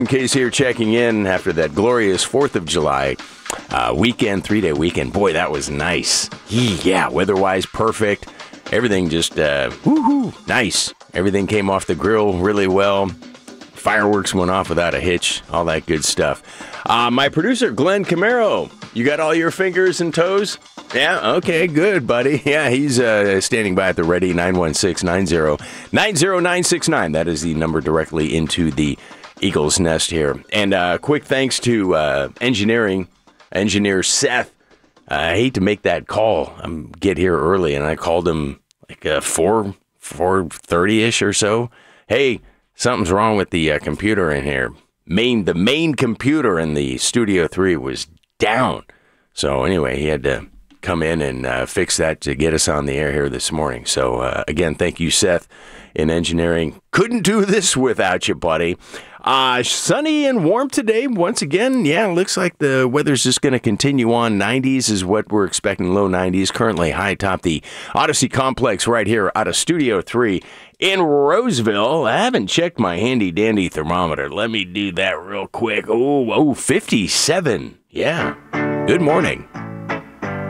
Case here checking in after that glorious 4th of July weekend, 3-day weekend. Boy, that was nice. Yeah, weather-wise, perfect. Everything just, woohoo, nice. Everything came off the grill really well. Fireworks went off without a hitch. All that good stuff. My producer, Glenn Camaro, you got all your fingers and toes? Yeah, okay, good, buddy. Yeah, he's standing by at the ready, 916-90-90969. That is the number directly into the Eagle's Nest here. And quick thanks to engineer Seth. I hate to make that call. Get here early, and I called him like 4:30ish or so. Hey, something's wrong with the computer in here. The main computer in the Studio 3 was down. So anyway, he had to come in and fix that to get us on the air here this morning. So again, thank you, Seth, in engineering. Couldn't do this without you, buddy. Sunny and warm today. Once again, yeah, looks like the weather's just going to continue on. 90s is what we're expecting, low 90s. Currently high top the Odyssey Complex right here out of Studio 3 in Roseville. I haven't checked my handy-dandy thermometer. Let me do that real quick. Oh, 57. Yeah. Good morning.